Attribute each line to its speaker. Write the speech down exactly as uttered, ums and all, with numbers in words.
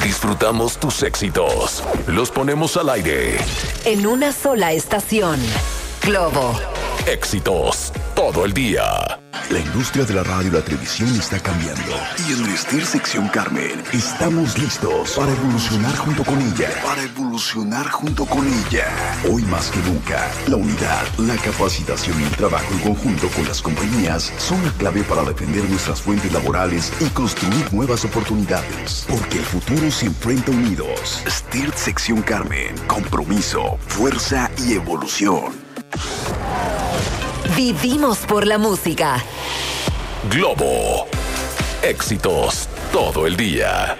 Speaker 1: Disfrutamos tus éxitos. Los ponemos al aire.
Speaker 2: En una sola estación. Globo.
Speaker 1: Éxitos todo el día.
Speaker 3: La industria de la radio y la televisión está cambiando. Y en Vestir Sección Carmen estamos listos para evolucionar junto con ella. Para evolucionar junto con ella. Hoy más que nunca, la unidad, la capacitación y el trabajo en conjunto con las compañías son la clave para defender nuestras fuentes laborales y construir nuevas oportunidades. Porque el futuro se enfrenta unidos. Vestir Sección Carmen. Compromiso, fuerza y evolución.
Speaker 2: Vivimos por la música.
Speaker 1: Globo. Éxitos todo el día.